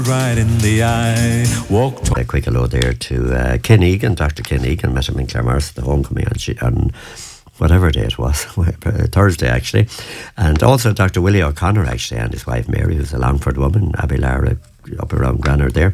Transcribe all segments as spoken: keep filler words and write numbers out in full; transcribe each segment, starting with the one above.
Right in the eye, walk A quick hello there to uh, Ken Egan, Doctor Ken Egan, met him in Claremorris at the homecoming on, on whatever day it was, Thursday actually. And also Doctor Willie O'Connor actually, and his wife Mary, who's a Longford woman, Abbey Lara up around Granard there.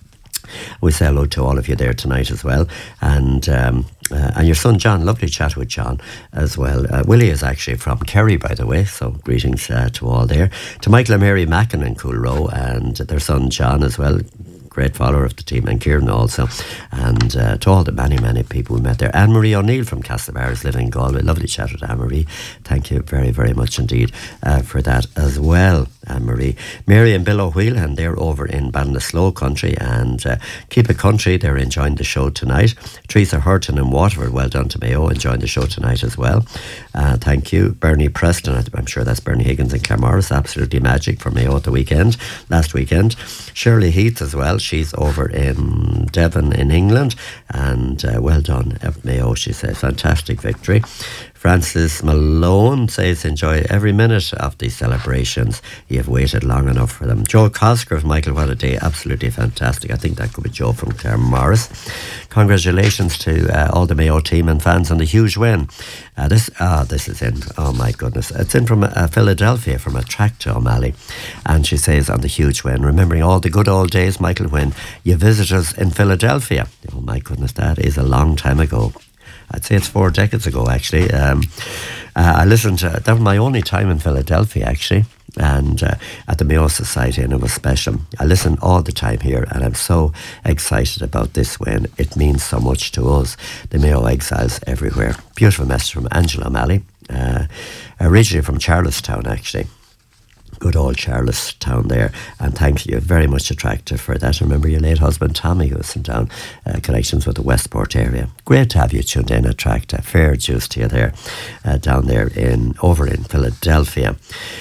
We say hello to all of you there tonight as well. And um, uh, and your son John, lovely chat with John as well. Uh, Willie is actually from Kerry, by the way, so greetings uh, to all there. To Michael and Mary Mackin in Cool Row and their son John as well. Great follower of the team, and Kieran also, and uh, to all the many many people we met there. Anne-Marie O'Neill from Castlebar is living in Galway. Lovely chat with Anne-Marie. Thank you very very much indeed uh, for that as well, Anne-Marie. Mary and Bill O'Whelan, they're over in Ballinasloe country, and uh, Keep It Country, they're enjoying the show tonight. Teresa Hurton in Waterford, well done to Mayo, enjoying the show tonight as well. Uh, thank you. Bernie Preston, I'm sure that's Bernie Higgins in Claremorris, absolutely magic for Mayo at the weekend, last weekend. Shirley Heath as well, she's over in Devon in England, and uh, well done at Mayo, she says, fantastic victory. Francis Malone says, enjoy every minute of these celebrations. You have waited long enough for them. Joe Cosgrove, Michael, what a day. Absolutely fantastic. I think that could be Joe from Claremorris. Congratulations to uh, all the Mayo team and fans on the huge win. Uh, this ah, this is in, oh my goodness. It's in from uh, Philadelphia, from a track to O'Malley. And she says, on the huge win, remembering all the good old days, Michael, when you visited us in Philadelphia. Oh my goodness, that is a long time ago. I'd say it's four decades ago, actually. Um, uh, I listened to, that was my only time in Philadelphia, actually, and uh, at the Mayo Society, and it was special. I listen all the time here, and I'm so excited about this win. It means so much to us, the Mayo exiles everywhere. Beautiful message from Angela O'Malley, uh, originally from Charlestown, actually. Good old Charlestown there, and thank you, very much attractive for that. Remember your late husband Tommy, who was in town, uh, connections with the Westport area. Great to have you tuned in, attractive, fair juice to you there, uh, down there in over in Philadelphia.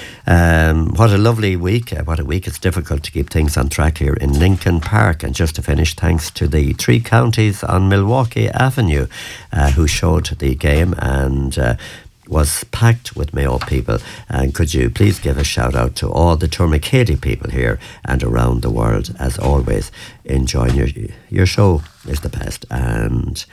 Um, what a lovely week, uh, what a week. It's difficult to keep things on track here in Lincoln Park. And just to finish, thanks to the three counties on Milwaukee Avenue uh, who showed the game, and uh, was packed with Mayo people. And could you please give a shout out to all the Tourmakeady people here and around the world, as always, enjoying your your show is the best. And